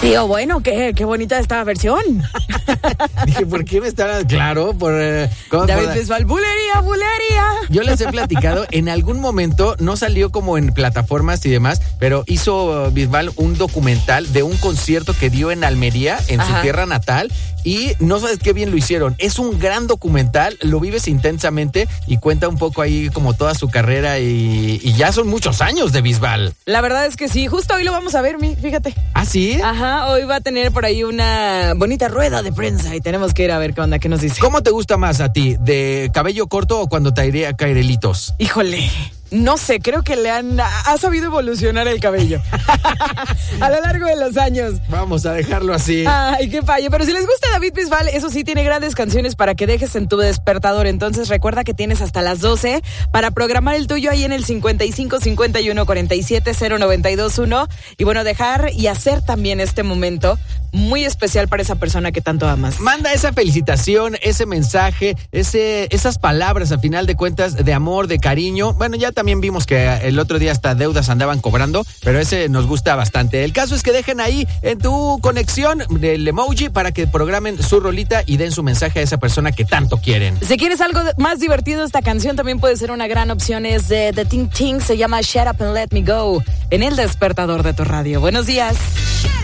Tío, bueno, qué bonita esta versión. Dije, ¿por qué me están...? Claro, David Bisbal, bulería. Yo les he platicado, en algún momento, no salió como en plataformas y demás, pero hizo Bisbal un documental de un concierto que dio en Almería, en su tierra natal, y no sabes qué bien lo hicieron. Es un gran documental, lo vives intensamente y cuenta un poco ahí como toda su carrera y ya son muchos años de Bisbal. La verdad es que sí, justo hoy lo vamos a ver, fíjate. ¿Ah, sí? Ajá, hoy va a tener por ahí una bonita rueda de prensa y tenemos que ir a ver qué onda, qué nos dice. ¿Cómo te gusta más a ti, de cabello corto o cuando te iría a caerelitos? Híjole, no sé, creo que ha sabido evolucionar el cabello a lo largo de los años. Vamos a dejarlo así. Ay, qué fallo. Pero si les gusta David Bisbal, eso sí, tiene grandes canciones para que dejes en tu despertador. Entonces recuerda que tienes hasta las 12 para programar el tuyo ahí en el 55 51 47 092.1. Y bueno, dejar y hacer también este momento muy especial para esa persona que tanto amas. Manda esa felicitación, ese mensaje, esas palabras a final de cuentas de amor, de cariño. Bueno, ya también vimos que el otro día hasta deudas andaban cobrando, pero ese nos gusta bastante. El caso es que dejen ahí en tu conexión del emoji para que programen su rolita y den su mensaje a esa persona que tanto quieren. Si quieres algo más divertido, esta canción también puede ser una gran opción. Es de The Ting Ting, se llama Shut Up and Let Me Go, en el despertador de tu radio. Buenos días.